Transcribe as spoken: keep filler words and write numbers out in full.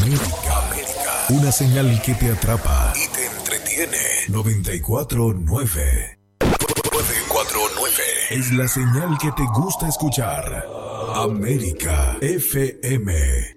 América. América. Una señal que te atrapa y te entretiene. noventa y cuatro nueve. noventa y cuatro nueve. Es la señal que te gusta escuchar. América F M.